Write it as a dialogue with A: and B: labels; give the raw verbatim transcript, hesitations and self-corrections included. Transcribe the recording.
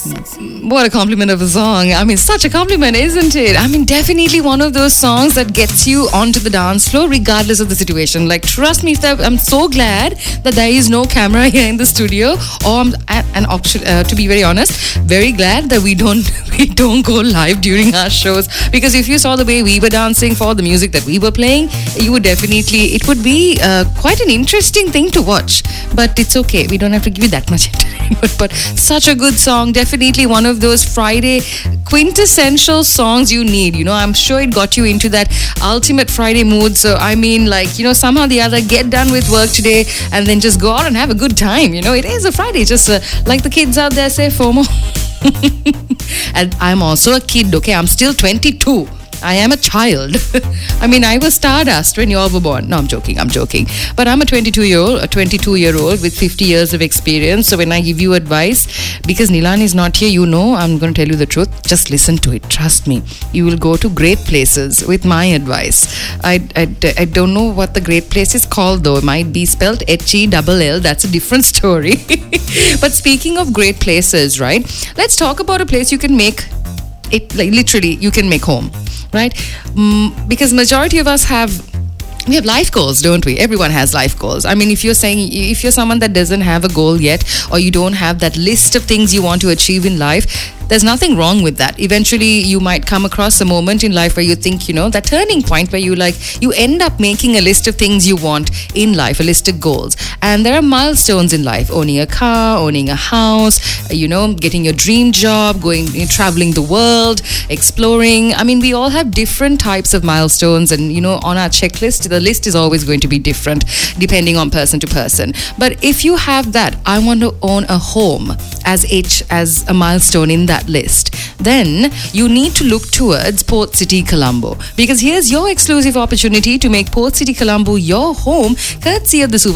A: What a compliment of a song. I mean, such a compliment, isn't it? I mean, definitely one of those songs that gets you onto the dance floor regardless of the situation. Like, trust me, if that, I'm so glad that there is no camera here in the studio. Or, I'm, and uh, to be very honest, very glad that we don't we don't go live during our shows. Because if you saw the way we were dancing for the music that we were playing, you would definitely, it would be uh, quite an interesting thing to watch. But it's okay. We don't have to give you that much entertainment. But such a good song. Definitely one of those Friday quintessential songs you need. You know, I'm sure it got you into that ultimate Friday mood. So, I mean, like, you know, somehow or the other, get done with work today and then just go out and have a good time. You know, it is a Friday. Just uh, like the kids out there say, FOMO. And I'm also a kid, okay? I'm still twenty-two. I am a child. I mean, I was stardust when you all were born. No, I'm joking. I'm joking. But I'm a twenty-two-year-old, a twenty-two-year-old with fifty years of experience. So when I give you advice, because Nilan is not here, you know, I'm going to tell you the truth. Just listen to it. Trust me. You will go to great places with my advice. I, I, I don't know what the great place is called, though. It might be spelled H E L L. That's a different story. But speaking of great places, right? Let's talk about a place you can make it, like literally, you can make home. Right? Mm, because majority of us have, we have life goals, don't we? Everyone has life goals. I mean, if you're saying, if you're someone that doesn't have a goal yet, or you don't have that list of things you want to achieve in life, there's nothing wrong with that. Eventually, you might come across a moment in life where you think, you know, that turning point where you like, you end up making a list of things you want in life, a list of goals. And there are milestones in life, owning a car, owning a house, you know, getting your dream job, going, you know, traveling the world, exploring. I mean, we all have different types of milestones, and, you know, on our checklist, the list is always going to be different depending on person to person. But if you have that, I want to own a home as H, as a milestone in that list, then you need to look towards Port City, Colombo. Because here's your exclusive opportunity to make Port City, Colombo your home, courtesy of the Super